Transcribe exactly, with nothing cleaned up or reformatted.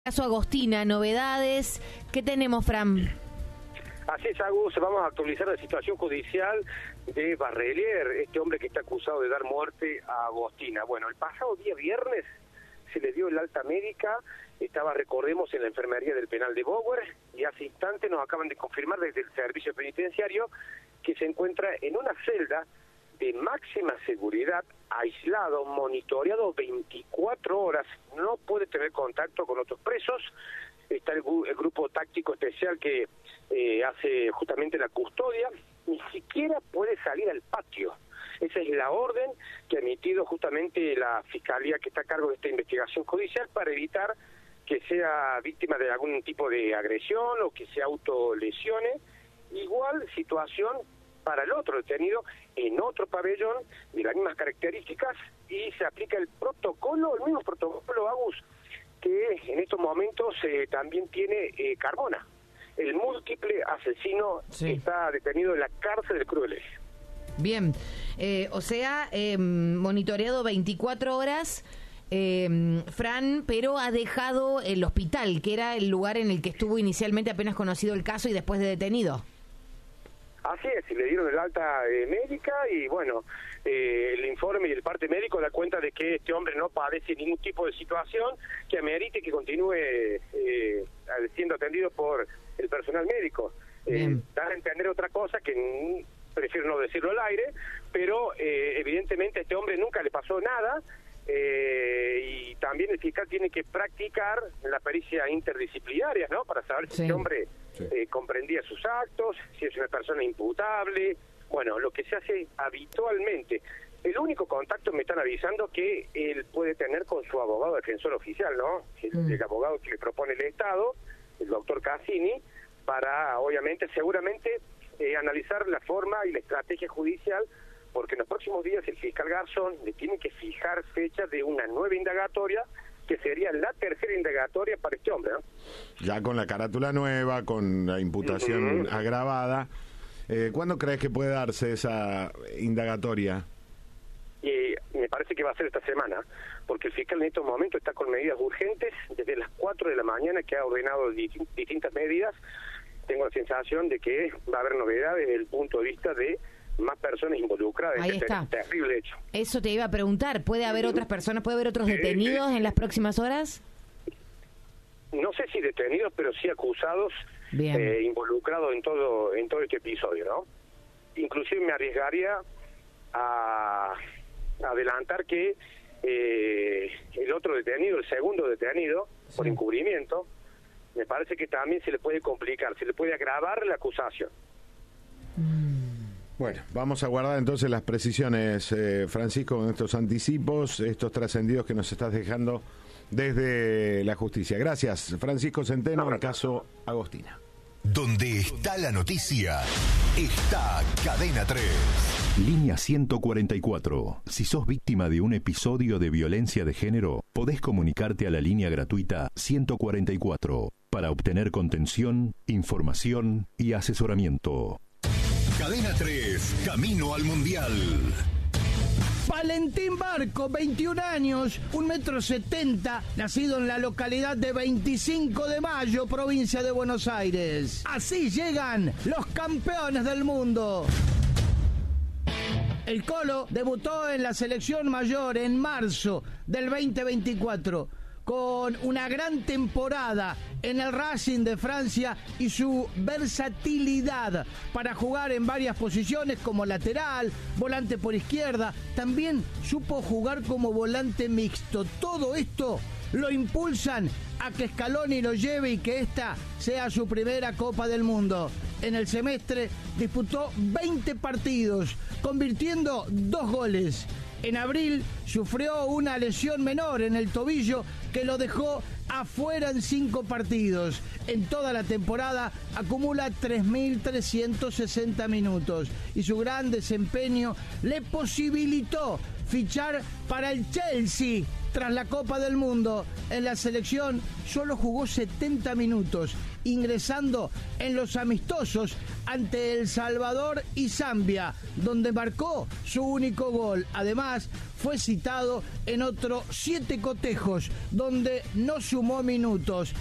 Caso Agostina, novedades, ¿qué tenemos, Fran? Así es, Agus, vamos a actualizar la situación judicial de Barrelier, este hombre que está acusado de dar muerte a Agostina. Bueno, el pasado día viernes se le dio el alta médica, estaba, recordemos, en la enfermería del penal de Bower, y hace instantes nos acaban de confirmar desde el servicio penitenciario que se encuentra en una celda de máxima seguridad, aislado, monitoreado veinticuatro horas, no puede tener contacto con otros presos. Está el, el grupo táctico especial que eh, hace justamente la custodia, ni siquiera puede salir al patio. Esa es la orden que ha emitido justamente la Fiscalía que está a cargo de esta investigación judicial para evitar que sea víctima de algún tipo de agresión o que se autolesione. Igual situación para el otro detenido en otro pabellón de las mismas características, y se aplica el protocolo, el mismo protocolo, Agus, que en estos momentos eh, también tiene eh, Carbona. El múltiple asesino sí. Está detenido en la cárcel del Crueles. Bien, eh, o sea, eh, monitoreado veinticuatro horas, eh, Fran, pero ha dejado el hospital, que era el lugar en el que estuvo inicialmente apenas conocido el caso y después de detenido. Así es, y le dieron el alta eh, médica y bueno, eh, el informe y el parte médico da cuenta de que este hombre no padece ningún tipo de situación que amerite que continúe eh, siendo atendido por el personal médico. Eh, da a entender otra cosa que n- prefiero no decirlo al aire, pero eh, evidentemente a este hombre nunca le pasó nada. Eh, y también el fiscal tiene que practicar la pericia interdisciplinaria, ¿no? Para saber sí. si este hombre sí. eh, comprendía sus actos, si es una persona imputable, bueno, lo que se hace habitualmente. El único contacto me están avisando que él puede tener con su abogado defensor oficial, ¿no? El, mm. el abogado que le propone el Estado, el doctor Cassini, para, obviamente, seguramente, eh, analizar la forma y la estrategia judicial, porque en los próximos días el fiscal Garzón le tiene que fijar fecha de una nueva indagatoria, que sería la tercera indagatoria para este hombre, ¿no? Ya con la carátula nueva, con la imputación uh-huh. agravada. Eh, ¿Cuándo crees que puede darse esa indagatoria? Y me parece que va a ser esta semana, porque el fiscal en estos momentos está con medidas urgentes desde las cuatro de la mañana, que ha ordenado dist- distintas medidas. Tengo la sensación de que va a haber novedades desde el punto de vista de más personas involucradas en este terrible hecho. Eso te iba a preguntar, ¿puede haber otras personas, puede haber otros detenidos eh, eh, en las próximas horas? No sé si detenidos, pero sí acusados, eh, involucrados en todo en todo este episodio, ¿no? Inclusive me arriesgaría a, a adelantar que eh, el otro detenido, el segundo detenido, sí. por encubrimiento, me parece que también se le puede complicar, se le puede agravar la acusación. Mm. Bueno, vamos a guardar entonces las precisiones, eh, Francisco, con estos anticipos, estos trascendidos que nos estás dejando desde la justicia. Gracias, Francisco Centeno, en el caso Agostina. Donde está la noticia, está Cadena tres. Línea ciento cuarenta y cuatro. Si sos víctima de un episodio de violencia de género, podés comunicarte a la línea gratuita ciento cuarenta y cuatro para obtener contención, información y asesoramiento. Cadena tres, camino al Mundial. Valentín Barco, veintiún años, un metro setenta, nacido en la localidad de veinticinco de mayo, provincia de Buenos Aires. Así llegan los campeones del mundo. El Colo debutó en la selección mayor en marzo del veinte veinticuatro. Con una gran temporada en el Racing de Francia y su versatilidad para jugar en varias posiciones como lateral, volante por izquierda, también supo jugar como volante mixto. Todo esto lo impulsan a que Scaloni lo lleve y que esta sea su primera Copa del Mundo. En el semestre disputó veinte partidos, convirtiendo dos goles. En abril sufrió una lesión menor en el tobillo que lo dejó afuera en cinco partidos. En toda la temporada acumula tres mil trescientos sesenta minutos y su gran desempeño le posibilitó fichar para el Chelsea Tras la Copa del Mundo, en la selección solo jugó setenta minutos, ingresando en los amistosos ante El Salvador y Zambia, donde marcó su único gol. Además, fue citado en otros siete cotejos, donde no sumó minutos.